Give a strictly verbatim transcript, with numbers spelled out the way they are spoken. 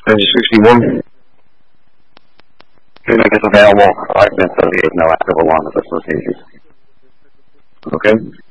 Page sixty-one. To make it available, argument thirty-eight, no active alarm association. Okay?